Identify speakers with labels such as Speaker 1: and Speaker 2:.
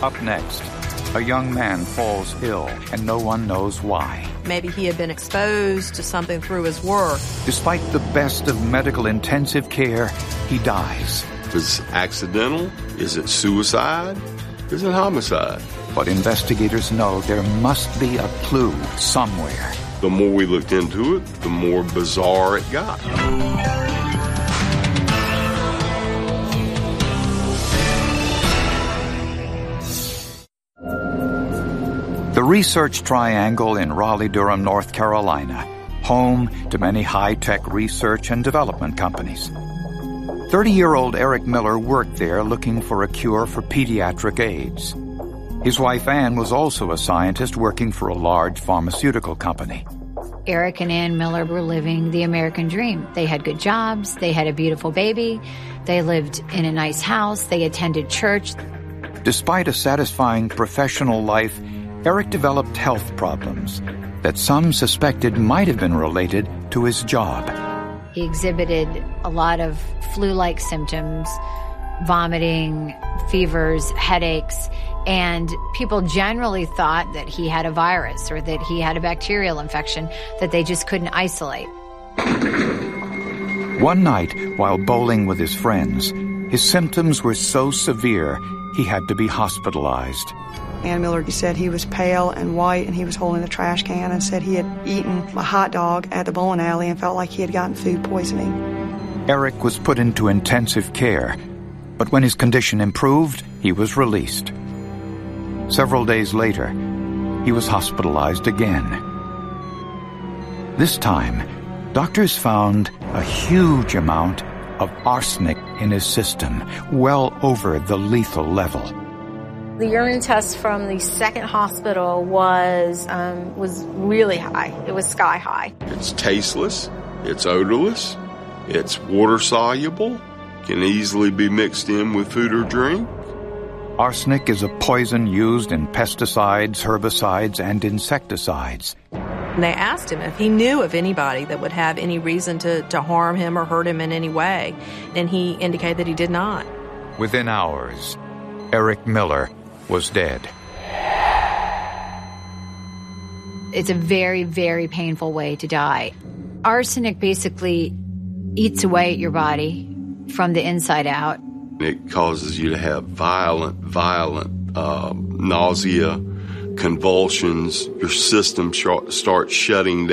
Speaker 1: Up next, a young man falls ill and no one knows why.
Speaker 2: Maybe he had been exposed to something through his work.
Speaker 1: Despite the best of medical intensive care, he dies.
Speaker 3: Is it accidental? Is it suicide? Is it homicide?
Speaker 1: But investigators know there must be a clue somewhere.
Speaker 3: The more we looked into it, the more bizarre it got.
Speaker 1: The Research Triangle in Raleigh-Durham, North Carolina, home to many high-tech research and development companies. 30-year-old Eric Miller worked there looking for a cure for pediatric AIDS. His wife Ann was also a scientist working for a large pharmaceutical company.
Speaker 4: Eric and Ann Miller were living the American dream. They had good jobs, they had a beautiful baby, they lived in a nice house, they attended church.
Speaker 1: Despite a satisfying professional life, Eric developed health problems that some suspected might have been related to his job.
Speaker 4: He exhibited a lot of flu-like symptoms, vomiting, fevers, headaches, and people generally thought that he had a virus or that he had a bacterial infection that they just couldn't isolate.
Speaker 1: One night, while bowling with his friends, his symptoms were so severe he had to be hospitalized.
Speaker 5: Ann Miller said he was pale and white and he was holding a trash can and said he had eaten a hot dog at the bowling alley and felt like he had gotten food poisoning.
Speaker 1: Eric was put into intensive care, but when his condition improved, he was released. Several days later, he was hospitalized again. This time, doctors found a huge amount of arsenic in his system, well over the lethal level.
Speaker 2: The urine test from the second hospital was really high. It was sky high.
Speaker 3: It's tasteless, it's odorless, it's water-soluble, can easily be mixed in with food or drink.
Speaker 1: Arsenic is a poison used in pesticides, herbicides, and insecticides.
Speaker 2: And they asked him if he knew of anybody that would have any reason to harm him or hurt him in any way, and he indicated that he did not.
Speaker 1: Within hours, Eric Miller was dead.
Speaker 4: It's a very, very painful way to die. Arsenic basically eats away at your body from the inside out.
Speaker 3: It causes you to have violent nausea, convulsions. Your system starts shutting down.